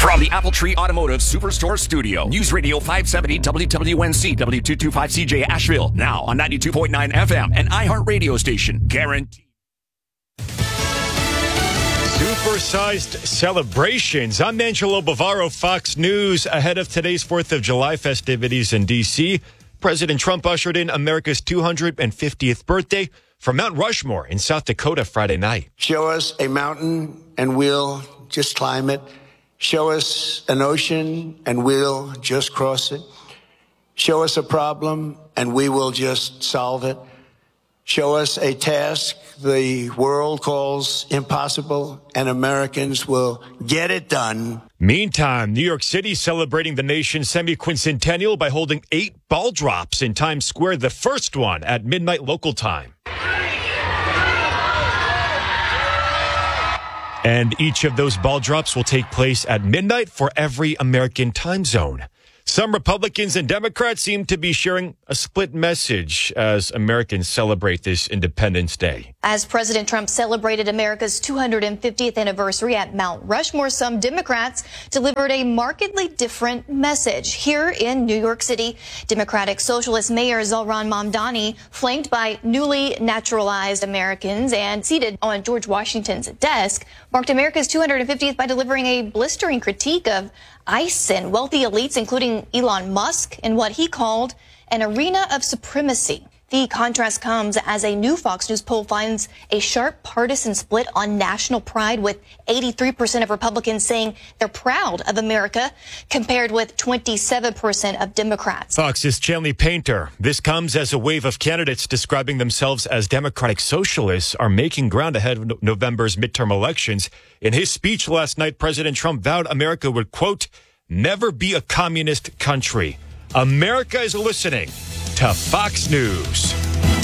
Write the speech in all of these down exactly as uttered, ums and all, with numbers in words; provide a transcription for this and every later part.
From the Apple Tree Automotive Superstore Studio, News Radio five seventy W W N C, W two twenty-five C J Asheville, now on ninety-two point nine F M, and iHeart Radio Station, guaranteed. Supersized celebrations. I'm Angelo Bavaro, Fox News. Ahead of today's fourth of July festivities in D C, President Trump ushered in America's two hundred fiftieth birthday from Mount Rushmore in South Dakota Friday night. Show us a mountain and we'll just climb it. Show us an ocean and we'll just cross it. Show us a problem and we will just solve it. Show us a task the world calls impossible and Americans will get it done. Meantime, New York City celebrating the nation's semi-quincentennial by holding eight ball drops in Times Square, the first one at midnight local time. And each of those ball drops will take place at midnight for every American time zone. Some Republicans and Democrats seem to be sharing a split message as Americans celebrate this Independence Day. As President Trump celebrated America's two hundred fiftieth anniversary at Mount Rushmore, some Democrats delivered a markedly different message. Here in New York City, Democratic Socialist Mayor Zohran Mamdani, flanked by newly naturalized Americans and seated on George Washington's desk, marked America's two hundred fiftieth by delivering a blistering critique of ICE and wealthy elites, including Elon Musk, in what he called an arena of supremacy. The contrast comes as a new Fox News poll finds a sharp partisan split on national pride, with eighty-three percent of Republicans saying they're proud of America, compared with twenty-seven percent of Democrats. Fox's Chanley Painter. This comes as a wave of candidates describing themselves as Democratic Socialists are making ground ahead of November's midterm elections. In his speech last night, President Trump vowed America would, quote, never be a communist country. America is listening to Fox News.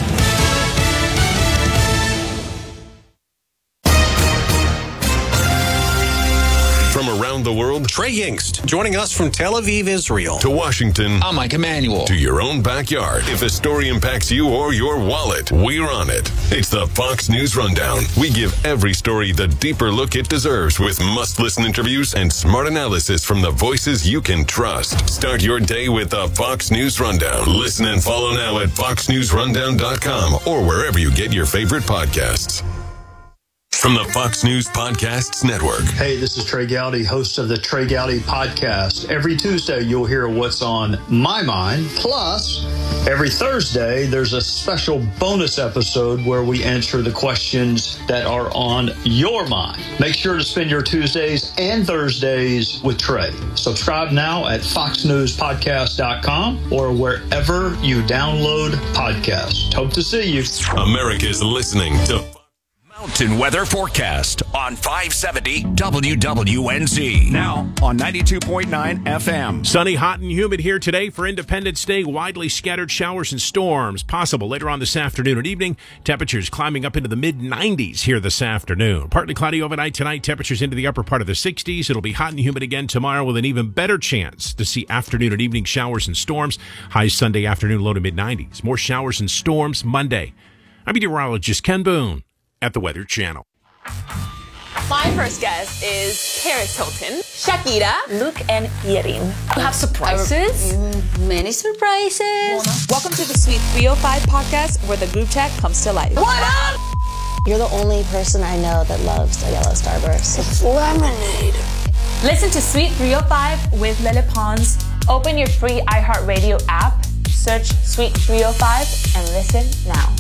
From around the world, Trey Yingst, joining us from Tel Aviv, Israel. To Washington, I'm Mike Emanuel. To your own backyard. If a story impacts you or your wallet, we're on it. It's the Fox News Rundown. We give every story the deeper look it deserves with must-listen interviews and smart analysis from the voices you can trust. Start your day with the Fox News Rundown. Listen and follow now at fox news rundown dot com or wherever you get your favorite podcasts. From the Fox News Podcasts Network. Hey, this is Trey Gowdy, host of the Trey Gowdy Podcast. Every Tuesday, you'll hear what's on my mind. Plus, every Thursday, there's a special bonus episode where we answer the questions that are on your mind. Make sure to spend your Tuesdays and Thursdays with Trey. Subscribe now at fox news podcast dot com or wherever you download podcasts. Hope to see you. America's listening to Mountain weather forecast on five seventy W W N Z. Now on ninety-two point nine F M. Sunny, hot, and humid here today for Independence Day. Widely scattered showers and storms possible later on this afternoon and evening. Temperatures climbing up into the mid nineties here this afternoon. Partly cloudy overnight tonight. Temperatures into the upper part of the sixties. It'll be hot and humid again tomorrow with an even better chance to see afternoon and evening showers and storms. Highs Sunday afternoon, low to mid nineties. More showers and storms Monday. I'm meteorologist Ken Boone at the Weather Channel. My first guest is Paris Hilton, Shakira, Luke, and Yerin. You have surprises? Many surprises. Welcome to the Sweet three oh five podcast, where the group chat comes to life. What up? You're the only person I know that loves a yellow Starburst. It's lemonade. Listen to Sweet three oh five with Lily Pons. Open your free iHeartRadio app, search Sweet three oh five, and listen now.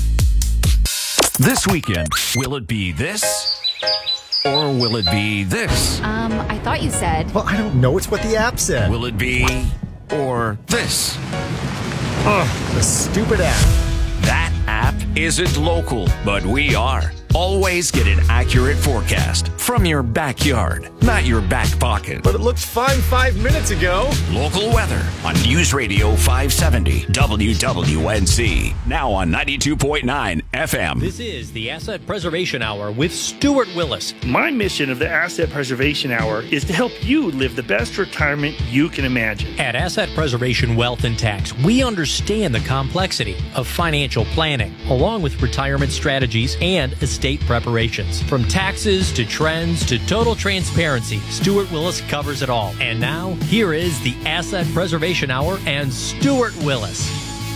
This weekend, will it be this or will it be this? Um, I thought you said. Well, I don't know. It's what the app said. Will it be or this? Ugh, the stupid app. That app isn't local, but we are. Always get an accurate forecast from your backyard, not your back pocket. But it looked fine five minutes ago. Local weather on News Radio five seventy W W N Z. Now on ninety-two point nine F M. This is the Asset Preservation Hour with Stuart Willis. My mission of the Asset Preservation Hour is to help you live the best retirement you can imagine. At Asset Preservation Wealth and Tax, we understand the complexity of financial planning, along with retirement strategies and estate preparations. From taxes to trends to total transparency, Stuart Willis covers it all. And now, here is the Asset Preservation Hour and Stuart Willis.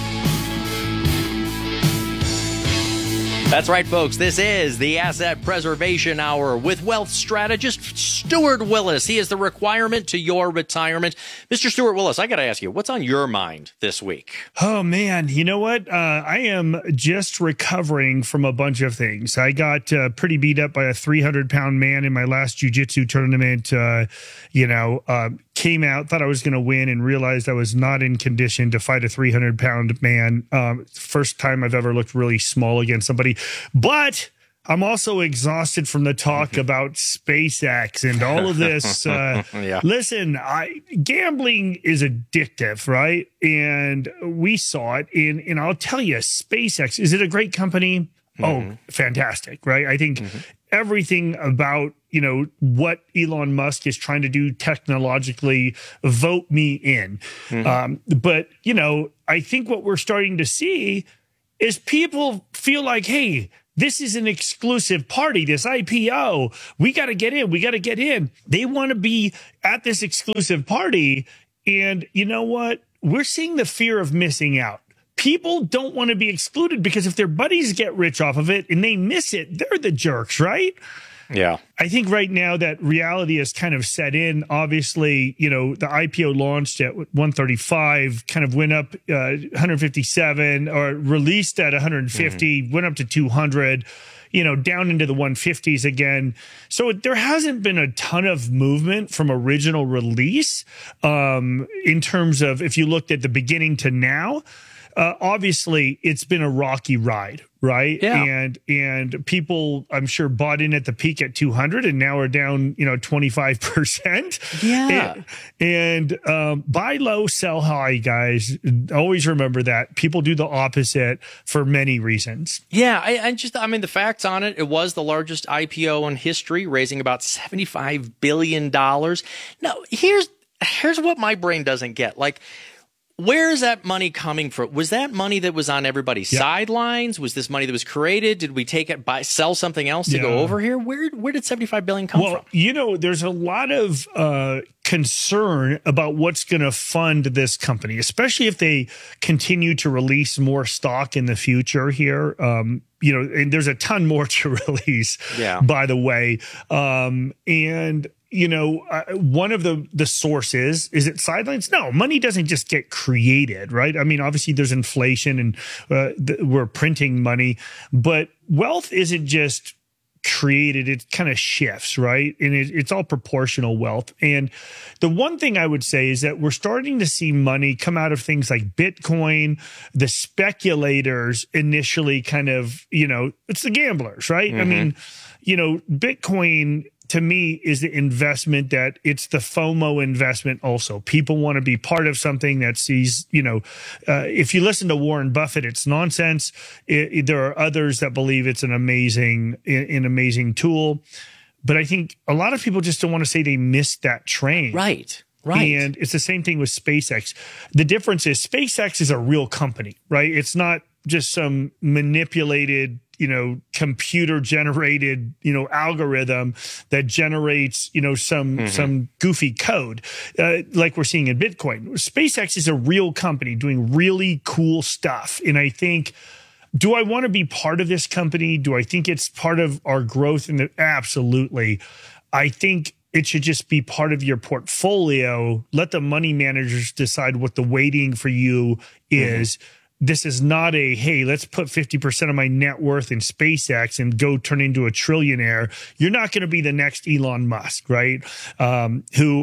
That's right, folks. This is the Asset Preservation Hour with wealth strategist Stuart Willis. He is the requirement to your retirement. Mister Stuart Willis, I got to ask you, what's on your mind this week? Oh, man. You know what? Uh, I am just recovering from a bunch of things. I got uh, pretty beat up by a three hundred pound man in my last jiu-jitsu tournament. Uh, you know, uh, came out, thought I was going to win, and realized I was not in condition to fight a three hundred pound man. Um, first time I've ever looked really small against somebody. But I'm also exhausted from the talk about SpaceX and all of this. Uh, yeah. Listen, I, gambling is addictive, right? And we saw it. In, and I'll tell you, SpaceX, is it a great company? Mm-hmm. Oh, fantastic, right? I think mm-hmm. everything about, you know, what Elon Musk is trying to do technologically, vote me in. Mm-hmm. Um, but, you know, I think what we're starting to see is people feel like, hey, this is an exclusive party, this I P O. We got to get in. We got to get in. They want to be at this exclusive party. And you know what? We're seeing the fear of missing out. People don't want to be excluded because if their buddies get rich off of it and they miss it, they're the jerks, right? Yeah. I think right now that reality has kind of set in. Obviously, you know, the I P O launched at one thirty-five, kind of went up uh, one fifty-seven, or released at one fifty, mm-hmm. went up to two hundred, you know, down into the one fifties again. So there hasn't been a ton of movement from original release um, in terms of if you looked at the beginning to now. Uh, obviously, it's been a rocky ride, right? Yeah. And and people, I'm sure, bought in at the peak at two hundred and now are down, you know, twenty-five percent. Yeah. And, and um, buy low, sell high, guys. Always remember that. People do the opposite for many reasons. Yeah. I, I just, I mean, the facts on it, it was the largest I P O in history, raising about seventy-five billion dollars. Now, here's here's what my brain doesn't get. Like, where is that money coming from? Was that money that was on everybody's yep. sidelines? Was this money that was created? Did we take it, buy, sell something else to yeah. go over here? Where where did seventy-five billion dollars come well, from? You know, there's a lot of uh, concern about what's going to fund this company, especially if they continue to release more stock in the future here. Um, you know, and there's a ton more to release, yeah. by the way. Um, and You know, uh, one of the, the sources, is it sidelines? No, money doesn't just get created, right? I mean, obviously there's inflation and uh, th- we're printing money, but wealth isn't just created. It kind of shifts, right? And it, it's all proportional wealth. And the one thing I would say is that we're starting to see money come out of things like Bitcoin. The speculators initially kind of, you know, it's the gamblers, right? Mm-hmm. I mean, you know, Bitcoin, to me, is the investment that it's the FOMO investment also. People want to be part of something that sees, you know, uh, if you listen to Warren Buffett, it's nonsense. It, it, there are others that believe it's an amazing, an amazing tool. But I think a lot of people just don't want to say they missed that train. Right. Right. And it's the same thing with SpaceX. The difference is SpaceX is a real company, right? It's not just some manipulated, you know, computer generated, you know, algorithm that generates, you know, some, mm-hmm. some goofy code, uh, like we're seeing in Bitcoin. SpaceX is a real company doing really cool stuff. And I think, do I want to be part of this company? Do I think it's part of our growth? In the, absolutely. I think it should just be part of your portfolio. Let the money managers decide what the weighting for you is. Mm-hmm. This is not a, hey, let's put fifty percent of my net worth in SpaceX and go turn into a trillionaire. You're not going to be the next Elon Musk, right? Um, who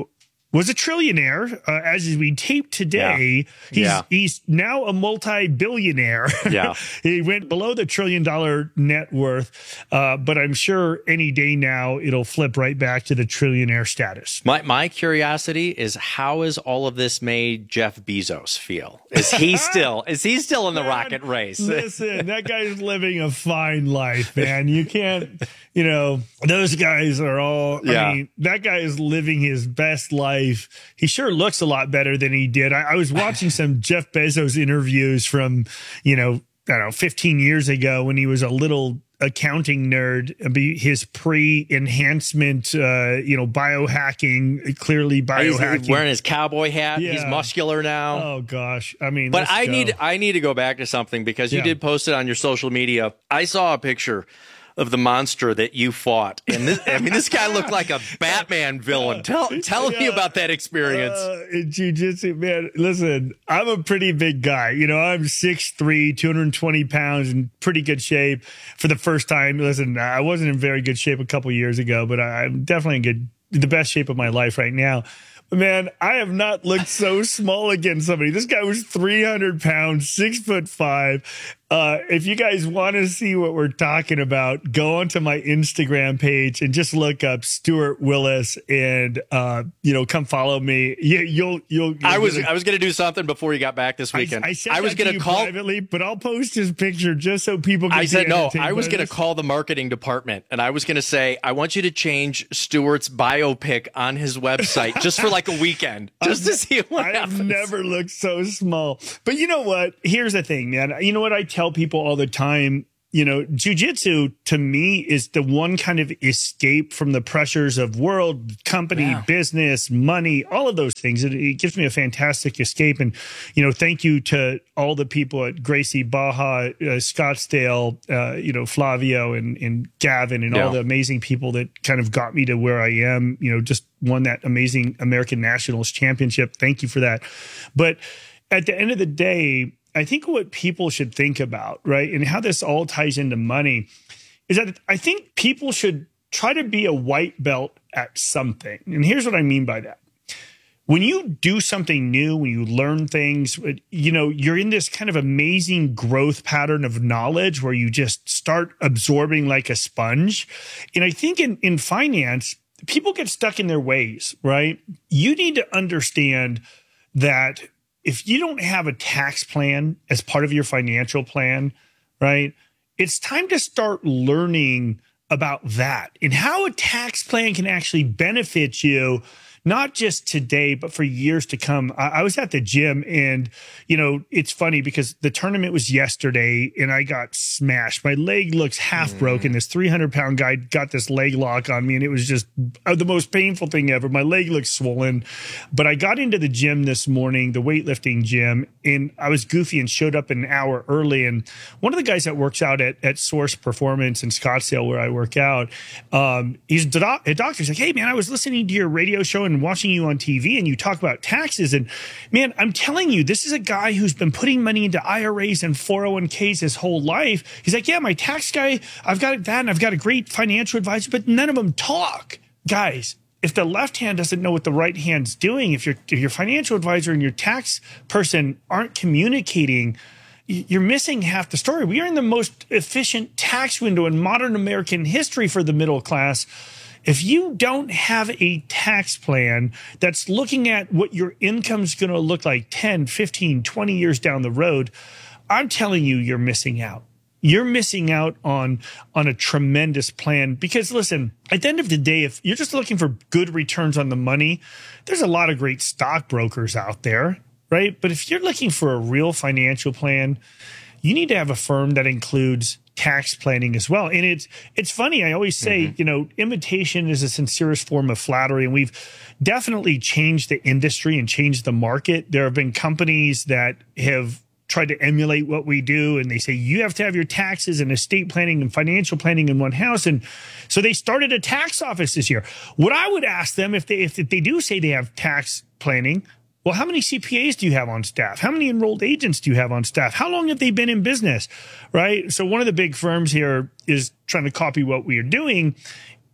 was a trillionaire. Uh, as we tape today, Yeah. he's Yeah. he's now a multi-billionaire. Yeah. He went below the trillion dollar net worth, uh, but I'm sure any day now it'll flip right back to the trillionaire status. My my curiosity is, how is all of this made Jeff Bezos feel? Is he still is he still in the Man, rocket race? Listen, that guy's living a fine life, man. You can't, you know, those guys are all, Yeah. I mean, that guy is living his best life. He sure looks a lot better than he did. I, I was watching some Jeff Bezos interviews from, you know, I don't know, fifteen years ago when he was a little accounting nerd. His pre-enhancement, uh, you know, biohacking, clearly biohacking. He's wearing his cowboy hat. Yeah. He's muscular now. Oh gosh, I mean, But let's I go. need I need to go back to something, because you Yeah. did post it on your social media. I saw a picture of the monster that you fought, and this, I mean, this guy looked like a Batman villain. Tell tell me Yeah. about that experience. Uh, in jiu-jitsu, man, listen, I'm a pretty big guy. You know, I'm six three, two hundred twenty pounds, in pretty good shape for the first time. Listen, I wasn't in very good shape a couple years ago, but I, I'm definitely in good, the best shape of my life right now. Man, I have not looked so small against somebody. This guy was three hundred pounds, six foot five. Uh, if you guys want to see what we're talking about, go onto my Instagram page and just look up Stuart Willis, and uh, you know, come follow me. You, you'll, you'll. I was gonna, I was going to do something before you got back this weekend. I, I, said I was that to going you to call privately, but I'll post his picture just so people can. I see said no. entertained I was by going to this. call the marketing department, and I was going to say, I want you to change Stuart's biopic on his website just for like a weekend, just to see what I happens. have never looked so small. But you know what? Here's the thing, man. You know what I tell people all the time? You know, jiu-jitsu to me is the one kind of escape from the pressures of world, company, Yeah. business, money, all of those things. It, it gives me a fantastic escape. And, you know, thank you to all the people at Gracie, Baja, uh, Scottsdale, uh, you know, Flavio and, and Gavin and Yeah. all the amazing people that kind of got me to where I am, you know, just won that amazing American Nationals championship. Thank you for that. But at the end of the day, I think what people should think about, right, and how this all ties into money is that I think people should try to be a white belt at something. And here's what I mean by that. When you do something new, when you learn things, you know, you're in this kind of amazing growth pattern of knowledge where you just start absorbing like a sponge. And I think in, in finance, people get stuck in their ways, right? You need to understand that if you don't have a tax plan as part of your financial plan, right, it's time to start learning about that and how a tax plan can actually benefit you, not just today, but for years to come. I, I was at the gym, and, you know, it's funny because the tournament was yesterday and I got smashed. My leg looks half mm. broken. This three hundred pound guy got this leg lock on me, and it was just the most painful thing ever. My leg looks swollen, but I got into the gym this morning, the weightlifting gym, and I was goofy and showed up an hour early. And one of the guys that works out at, at Source Performance in Scottsdale, where I work out, um, he's a, doc- a doctor. He's like, hey, man, I was listening to your radio show and watching you on T V, and you talk about taxes. And man, I'm telling you, this is a guy who's been putting money into I R As and four oh one k's his whole life. He's like, yeah, my tax guy, I've got that, and I've got a great financial advisor, but none of them talk. Guys, if the left hand doesn't know what the right hand's doing, if your if your financial advisor and your tax person aren't communicating, you're missing half the story. We are in the most efficient tax window in modern American history for the middle class. If you don't have a tax plan that's looking at what your income's going to look like ten, fifteen, twenty years down the road, I'm telling you, you're missing out. You're missing out on, on a tremendous plan because, listen, at the end of the day, if you're just looking for good returns on the money, there's a lot of great stockbrokers out there, right? But if you're looking for a real financial plan, you need to have a firm that includes tax planning as well. And it's it's funny. I always say, mm-hmm. you know, imitation is the sincerest form of flattery. And we've definitely changed the industry and changed the market. There have been companies that have tried to emulate what we do. And they say, you have to have your taxes and estate planning and financial planning in one house. And so they started a tax office this year. What I would ask them, if they, if they do say they have tax planning, well, how many C P As do you have on staff? How many enrolled agents do you have on staff? How long have they been in business, right? So one of the big firms here is trying to copy what we are doing.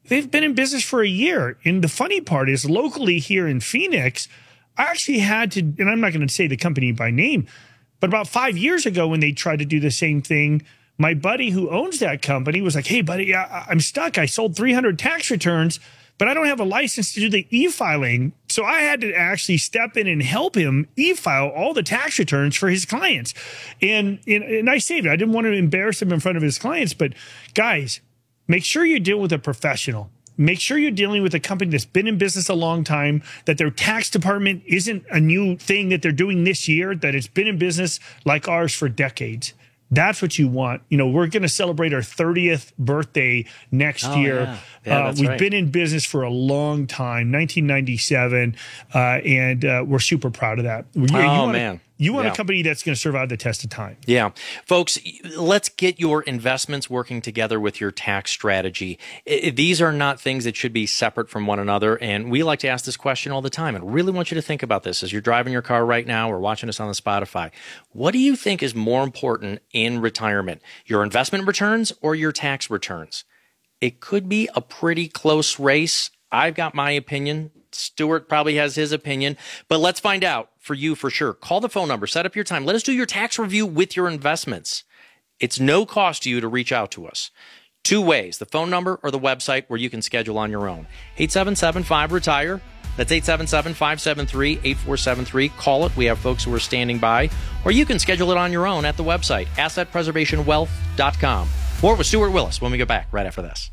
they've been in business for a year. And the funny part is locally here in Phoenix, I actually had to, and I'm not going to say the company by name, but about five years ago when they tried to do the same thing, my buddy who owns that company was like, hey, buddy, I, I'm stuck. I sold three hundred tax returns, but I don't have a license to do the e-filing. So I had to actually step in and help him e-file all the tax returns for his clients. And, and, and I saved it. I didn't want to embarrass him in front of his clients. But guys, make sure you deal with a professional. Make sure you're dealing with a company that's been in business a long time, that their tax department isn't a new thing that they're doing this year, that it's been in business like ours for decades. That's what you want. You know, we're going to celebrate our thirtieth birthday next oh, year. Yeah. Yeah, uh, we've right. been in business for a long time, nineteen ninety-seven, uh, and uh, we're super proud of that. You, oh, you want man. A, you want yeah. a company that's going to survive the test of time. Yeah. Folks, let's get your investments working together with your tax strategy. I, these are not things that should be separate from one another. And we like to ask this question all the time. And really want you to think about this as you're driving your car right now or watching us on the Spotify. What do you think is more important in retirement? Your investment returns or your tax returns? It could be a pretty close race. I've got my opinion. Stuart probably has his opinion, but let's find out for you for sure. Call the phone number, set up your time. Let us do your tax review with your investments. It's no cost to you to reach out to us. Two ways, the phone number or the website where you can schedule on your own. eight seven seven, five, retire. That's eight seven seven, five seven three, eight four seven three. Call it. We have folks who are standing by. Or you can schedule it on your own at the website, asset preservation wealth dot com. More with Stuart Willis when we get back right after this.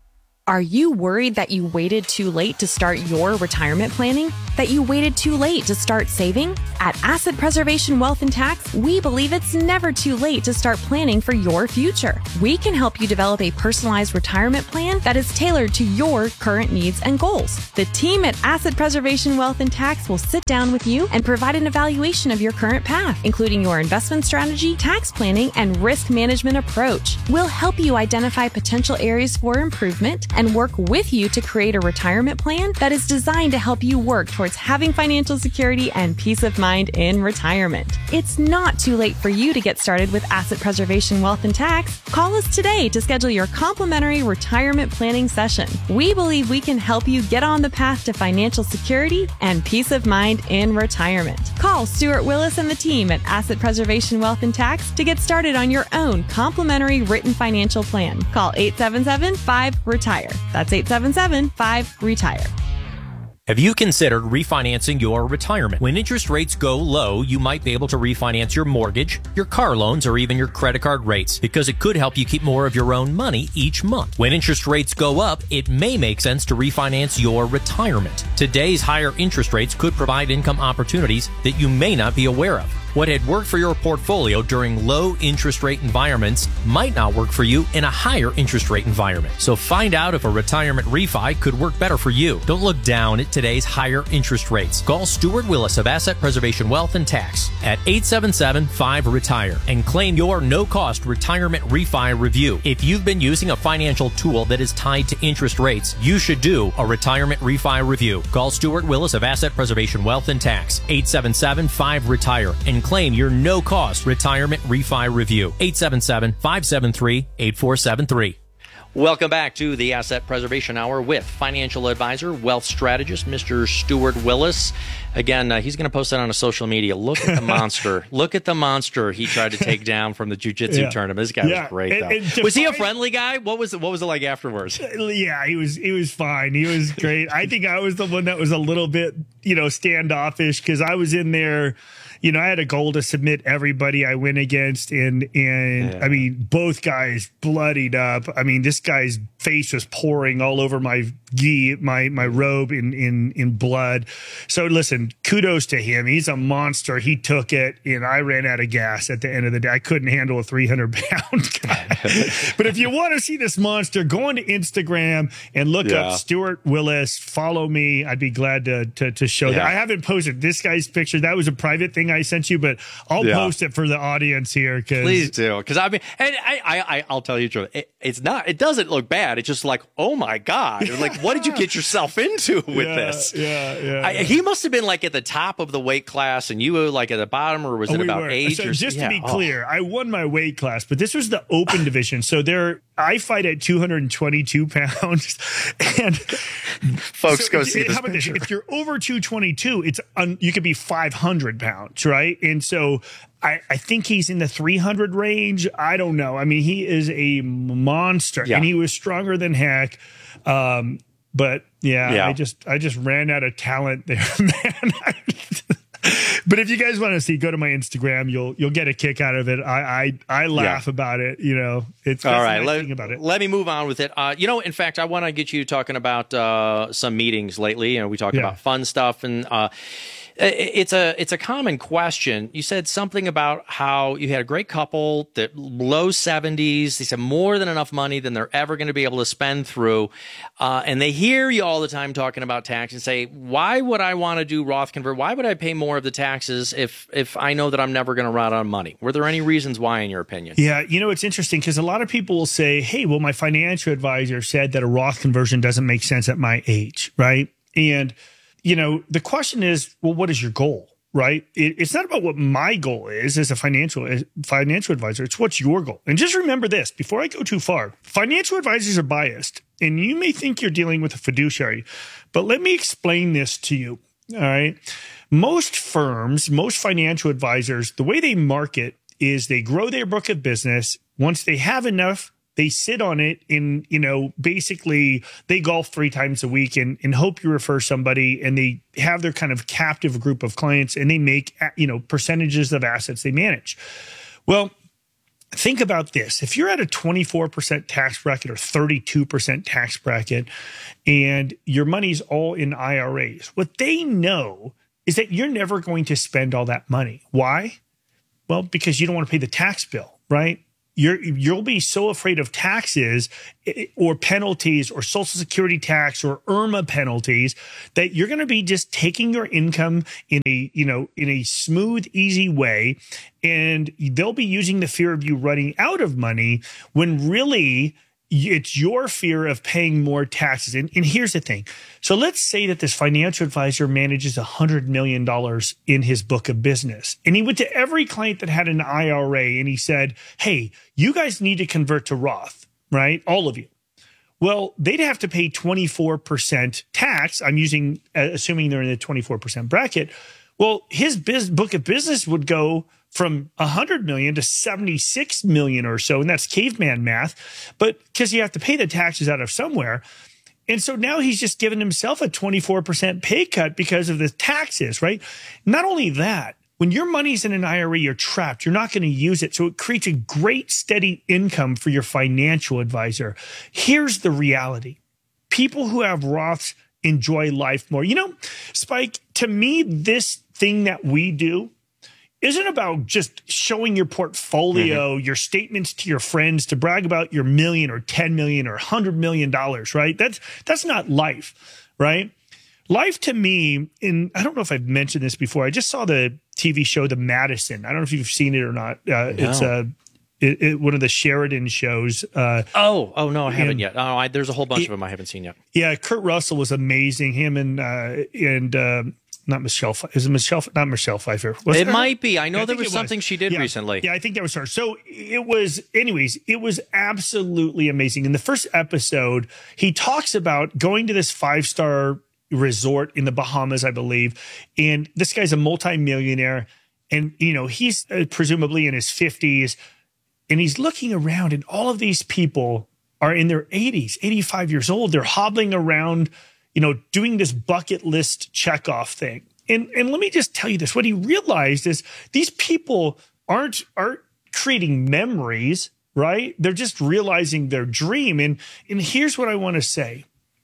Are you worried that you waited too late to start your retirement planning? That you waited too late to start saving? At Asset Preservation Wealth and Tax, we believe it's never too late to start planning for your future. We can help you develop a personalized retirement plan that is tailored to your current needs and goals. The team at Asset Preservation Wealth and Tax will sit down with you and provide an evaluation of your current path, including your investment strategy, tax planning, and risk management approach. We'll help you identify potential areas for improvement and work with you to create a retirement plan that is designed to help you work towards having financial security and peace of mind in retirement. It's not too late for you to get started with Asset Preservation Wealth and Tax. Call us today to schedule your complimentary retirement planning session. We believe we can help you get on the path to financial security and peace of mind in retirement. Call Stuart Willis and the team at Asset Preservation Wealth and Tax to get started on your own complimentary written financial plan. Call eight seven seven, five, retire. That's eight seven seven, five, retire. Have you considered refinancing your retirement? When interest rates go low, you might be able to refinance your mortgage, your car loans, or even your credit card rates, because it could help you keep more of your own money each month. When interest rates go up, it may make sense to refinance your retirement. Today's higher interest rates could provide income opportunities that you may not be aware of. What had worked for your portfolio during low interest rate environments might not work for you in a higher interest rate environment. So find out if a retirement refi could work better for you. Don't look down at today's higher interest rates. Call Stuart Willis of Asset Preservation Wealth and Tax at eight seven seven, five, retire and claim your no-cost retirement refi review. If you've been using a financial tool that is tied to interest rates, you should do a retirement refi review. Call Stuart Willis of Asset Preservation Wealth and Tax, eight seven seven, five, retire and claim your no-cost retirement refi review. eight seven seven, five seven three, eight four seven three. Welcome back to the Asset Preservation Hour with financial advisor, wealth strategist, Mister Stuart Willis. Again, uh, he's going to post that on a social media. Look at the monster. Look at the monster he tried to take down from the jiu-jitsu yeah. tournament. This guy yeah. was great, though. And, and was he a friendly guy? What was it, what was it like afterwards? Yeah, he was he was fine. He was great. I think I was the one that was a little bit, you know, standoffish because I was in there. You know, I had a goal to submit everybody I went against, and and yeah. I mean, both guys bloodied up. I mean, this guy's face was pouring all over my gi, my my robe in in in blood. So listen, kudos to him. He's a monster. He took it, and I ran out of gas at the end of the day. I couldn't handle a three hundred pound guy. But if you want to see this monster, go on to Instagram and look yeah. up Stuart Willis. Follow me. I'd be glad to to, to show yeah. that. I haven't posted this guy's picture. That was a private thing I sent you, but I'll yeah. post it for the audience here. Cause please do, because I mean, and I, I, I'll tell you the truth. It, it's not. It doesn't look bad. that. It's just like, oh my God. Like, what did you get yourself into with yeah, this? Yeah, yeah, I, yeah. He must have been like at the top of the weight class and you were like at the bottom, or was Oh, it we about were. age? So or, just yeah. to be oh. clear, I won my weight class, but this was the open division. So there, I fight at two hundred twenty-two pounds. And folks, so go if, see this how about picture. this? If you're over two twenty-two, it's un, you could be five hundred pounds, right? And so I, I think he's in the three hundred range. I don't know. I mean, he is a monster, Yeah. and he was stronger than heck. Um, but yeah, Yeah. I just I just ran out of talent there, man. But if you guys want to see, go to my Instagram. You'll you'll get a kick out of it. I I, I laugh Yeah. about it. You know, it's all right. Let, Let, about it. let me move on with it. Uh, you know, in fact, I want to get you talking about uh, some meetings lately. You know, we talked Yeah. about fun stuff, and uh, it's a it's a common question. You said something about how you had a great couple, that low seventies. They said more than enough money than they're ever going to be able to spend through, uh, and they hear you all the time talking about tax and say, "Why would I want to do Roth convert? Why would I pay more of the taxes if if I know that I'm never going to run out of money?" Were there any reasons why, in your opinion? Yeah, you know, it's interesting because a lot of people will say, "Hey, well, my financial advisor said that a Roth conversion doesn't make sense at my age," right? And you know, the question is, well, what is your goal? Right? It, it's not about what my goal is as a financial as financial advisor. It's what's your goal. And just remember this, before I go too far, financial advisors are biased, and you may think you're dealing with a fiduciary, but let me explain this to you. All right. Most firms, most financial advisors, the way they market is they grow their book of business. Once they have enough, they sit on it and, you know, basically they golf three times a week and, and hope you refer somebody, and they have their kind of captive group of clients, and they make, you know, percentages of assets they manage. Well, think about this. If you're at a twenty-four percent tax bracket or thirty-two percent tax bracket and your money's all in I R As, what they know is that you're never going to spend all that money. Why? Well, because you don't want to pay the tax bill, right? You're, you'll be so afraid of taxes or penalties or Social Security tax or I R M A penalties that you're going to be just taking your income in a, you know, in a smooth, easy way. And they'll be using the fear of you running out of money when really it's your fear of paying more taxes. And, and here's the thing. So let's say that this financial advisor manages one hundred million dollars in his book of business. And he went to every client that had an I R A and he said, hey, you guys need to convert to Roth, right? All of you. Well, they'd have to pay twenty-four percent tax. I'm using, uh, assuming they're in the twenty-four percent bracket. Well, his biz, book of business would go from one hundred million to seventy-six million or so. And that's caveman math. But because you have to pay the taxes out of somewhere. And so now he's just given himself a twenty-four percent pay cut because of the taxes, right? Not only that, when your money's in an I R A, you're trapped. You're not going to use it. So it creates a great steady income for your financial advisor. Here's the reality. People who have Roths enjoy life more. You know, Spike, to me, this thing that we do isn't about just showing your portfolio, mm-hmm. your statements to your friends to brag about your million or ten million or one hundred million dollars, right? That's that's not life, right? Life to me, and I don't know if I've mentioned this before. I just saw the T V show The Madison. I don't know if you've seen it or not. Uh, no. It's a it, it, one of the Sheridan shows. Uh, oh, oh no, I haven't and, yet. Oh, I, there's a whole bunch it, of them I haven't seen yet. Yeah, Kurt Russell was amazing. Him and uh, and. Uh, Not Michelle. Is it Michelle? Not Michelle Pfeiffer. Was it her? might be. I know yeah, I there was something was. she did yeah. recently. Yeah, I think that was her. So it was, anyways, it was absolutely amazing. In the first episode, he talks about going to this five-star resort in the Bahamas, I believe. And this guy's a multimillionaire. And, you know, he's uh, presumably in his fifties. And he's looking around, and all of these people are in their eighties, eighty-five years old. They're hobbling around, you know, doing this bucket list checkoff thing. And and let me just tell you this. What he realized is these people aren't aren't creating memories, right? They're just realizing their dream. And and here's what I want to say.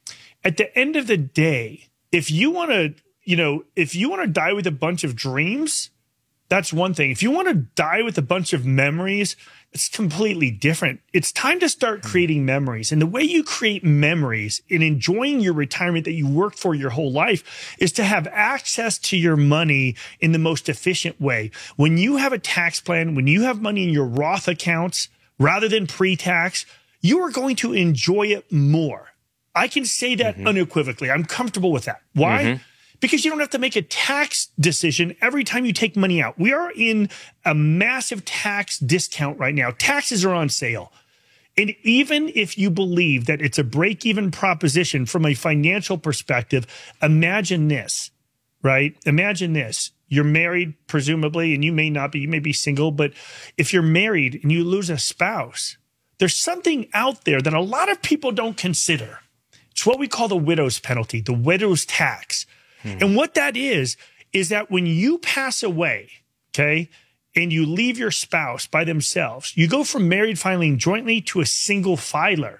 At the end of the day, if you want to, you know, if you want to die with a bunch of dreams, that's one thing. If you want to die with a bunch of memories, it's completely different. It's time to start creating memories. And the way you create memories in enjoying your retirement that you worked for your whole life is to have access to your money in the most efficient way. When you have a tax plan, when you have money in your Roth accounts rather than pre-tax, you are going to enjoy it more. I can say that mm-hmm. unequivocally. I'm comfortable with that. Why? Mm-hmm. Because you don't have to make a tax decision every time you take money out. We are in a massive tax discount right now. Taxes are on sale. And even if you believe that it's a break-even proposition from a financial perspective, imagine this, right? Imagine this. You're married, presumably, and you may not be. You may be single. But if you're married and you lose a spouse, there's something out there that a lot of people don't consider. It's what we call the widow's penalty, the widow's tax. Hmm. And what that is, is that when you pass away, okay, and you leave your spouse by themselves, you go from married filing jointly to a single filer.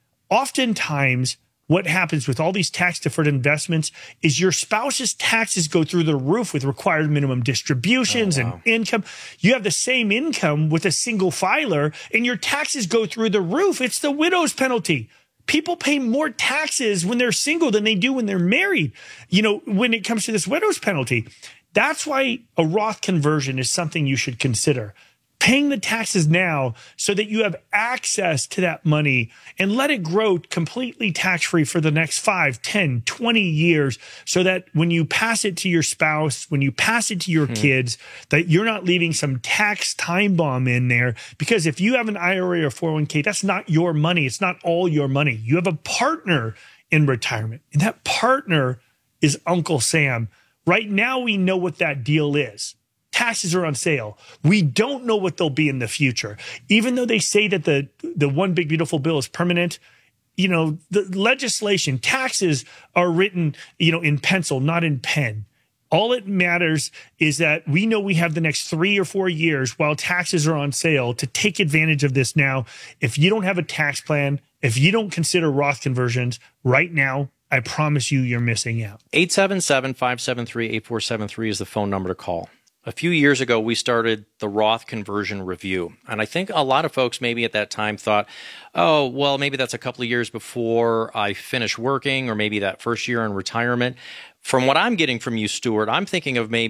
Oftentimes, what happens with all these tax-deferred investments is your spouse's taxes go through the roof with required minimum distributions oh, wow. and income. You have the same income with a single filer, and your taxes go through the roof. It's the widow's penalty. People pay more taxes when they're single than they do when they're married, you know, when it comes to this widow's penalty. That's why a Roth conversion is something you should consider. Paying the taxes now so that you have access to that money and let it grow completely tax-free for the next five, ten, twenty years so that when you pass it to your spouse, when you pass it to your hmm. kids, that you're not leaving some tax time bomb in there. Because if you have an I R A or four oh one k, that's not your money. It's not all your money. You have a partner in retirement, and that partner is Uncle Sam. Right now, we know what that deal is. Taxes are on sale. We don't know what they'll be in the future. Even though they say that the, the One Big Beautiful Bill is permanent, you know, the legislation, taxes are written, you know, in pencil, not in pen. All it matters is that we know we have the next three or four years while taxes are on sale to take advantage of this now. If you don't have a tax plan, if you don't consider Roth conversions right now, I promise you, you're missing out. eight seven seven, five seven three, eight four seven three is the phone number to call. A few years ago, we started the Roth Conversion Review. And I think a lot of folks maybe at that time thought, oh, well, maybe that's a couple of years before I finish working or maybe that first year in retirement. From what I'm getting from you, Stuart, I'm thinking of maybe